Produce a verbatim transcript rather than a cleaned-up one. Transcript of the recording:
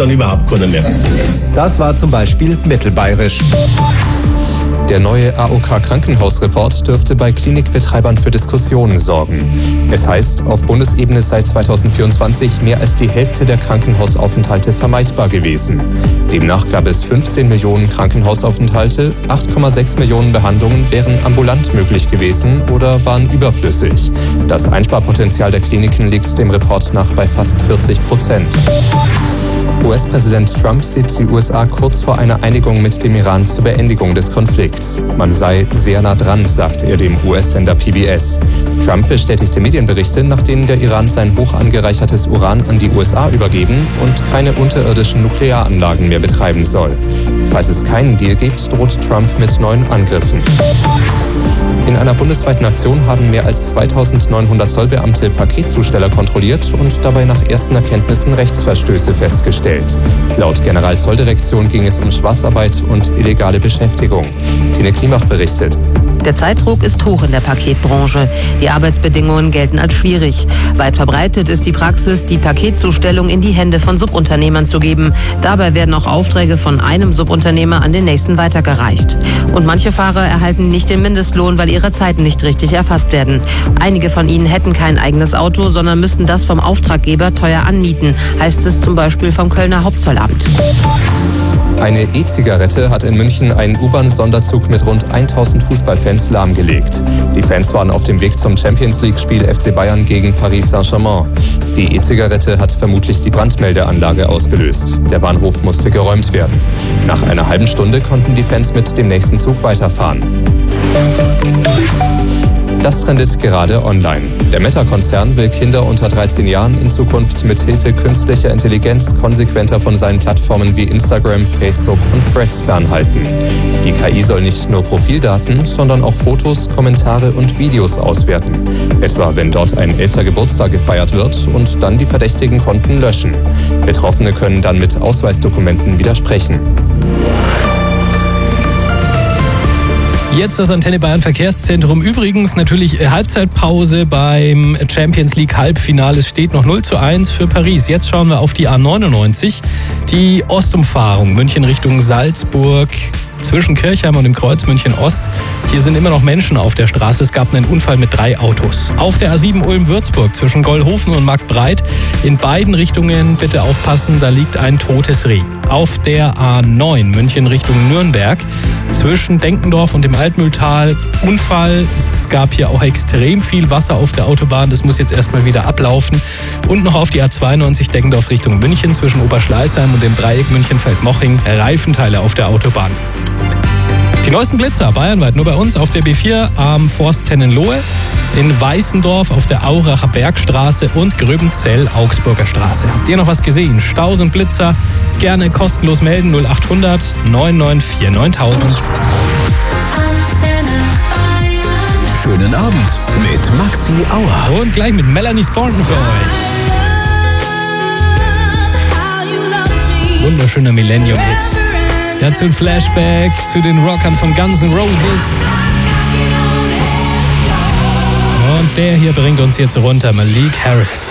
dann überhaupt keiner mehr. Das war zum Beispiel mittelbayerisch. Der neue A O K-Krankenhausreport dürfte bei Klinikbetreibern für Diskussionen sorgen. Es heißt, auf Bundesebene sei zweitausendvierundzwanzig mehr als die Hälfte der Krankenhausaufenthalte vermeidbar gewesen. Demnach gab es fünfzehn Millionen Krankenhausaufenthalte, acht Komma sechs Millionen Behandlungen wären ambulant möglich gewesen oder waren überflüssig. Das Einsparpotenzial der Kliniken liegt dem Report nach bei fast vierzig Prozent. U S-Präsident Trump sieht die U S A kurz vor einer Einigung mit dem Iran zur Beendigung des Konflikts. Man sei sehr nah dran, sagt er dem U S-Sender P B S. Trump bestätigte Medienberichte, nach denen der Iran sein hoch angereichertes Uran an die U S A übergeben und keine unterirdischen Nuklearanlagen mehr betreiben soll. Falls es keinen Deal gibt, droht Trump mit neuen Angriffen. In einer bundesweiten Aktion haben mehr als zweitausendneunhundert Zollbeamte Paketzusteller kontrolliert und dabei nach ersten Erkenntnissen Rechtsverstöße festgestellt. Laut Generalzolldirektion ging es um Schwarzarbeit und illegale Beschäftigung. Tine Klimach berichtet. Der Zeitdruck ist hoch in der Paketbranche. Die Arbeitsbedingungen gelten als schwierig. Weit verbreitet ist die Praxis, die Paketzustellung in die Hände von Subunternehmern zu geben. Dabei werden auch Aufträge von einem Subunternehmer an den nächsten weitergereicht. Und manche Fahrer erhalten nicht den Mindestlohn, weil ihre Zeiten nicht richtig erfasst werden. Einige von ihnen hätten kein eigenes Auto, sondern müssten das vom Auftraggeber teuer anmieten, heißt es zum Beispiel vom Kölner Hauptzollamt. Eine E-Zigarette hat in München einen U-Bahn-Sonderzug mit rund tausend Fußballfans lahmgelegt. Die Fans waren auf dem Weg zum Champions-League-Spiel F C Bayern gegen Paris Saint-Germain. Die E-Zigarette hat vermutlich die Brandmeldeanlage ausgelöst. Der Bahnhof musste geräumt werden. Nach einer halben Stunde konnten die Fans mit dem nächsten Zug weiterfahren. Das trendet gerade online. Der Meta-Konzern will Kinder unter dreizehn Jahren in Zukunft mit Hilfe künstlicher Intelligenz konsequenter von seinen Plattformen wie Instagram, Facebook und Threads fernhalten. Die K I soll nicht nur Profildaten, sondern auch Fotos, Kommentare und Videos auswerten. Etwa wenn dort ein elfter Geburtstag gefeiert wird und dann die verdächtigen Konten löschen. Betroffene können dann mit Ausweisdokumenten widersprechen. Jetzt das Antenne Bayern Verkehrszentrum. Übrigens natürlich Halbzeitpause beim Champions League Halbfinale. Es steht noch null zu eins für Paris. Jetzt schauen wir auf die A neunundneunzig. Die Ostumfahrung München Richtung Salzburg zwischen Kirchheim und dem Kreuz München Ost. Hier sind immer noch Menschen auf der Straße. Es gab einen Unfall mit drei Autos. Auf der A sieben Ulm-Würzburg zwischen Gollhofen und Marktbreit. In beiden Richtungen bitte aufpassen, da liegt ein totes Reh. Auf der A neun München Richtung Nürnberg zwischen Denkendorf und dem Altmühltal Unfall. Es gab hier auch extrem viel Wasser auf der Autobahn. Das muss jetzt erstmal wieder ablaufen. Und noch auf die A zweiundneunzig Deckendorf Richtung München zwischen Oberschleißheim und dem Dreieck München-Feldmoching. Reifenteile auf der Autobahn. Die neuesten Blitzer bayernweit nur bei uns auf der B vier am Forst Tennenlohe, in Weißendorf auf der Auracher Bergstraße und Gröbenzell Augsburger Straße. Habt ihr noch was gesehen? Staus und Blitzer gerne kostenlos melden null achthundert neun neun vier neuntausend. Schönen Abend mit Maxi Auer. Und gleich mit Melanie Thornton für euch. Wunderschöner Millennium-Hit. Dazu ein Flashback zu den Rockern von Guns N' Roses. Und der hier bringt uns jetzt runter, Malik Harris.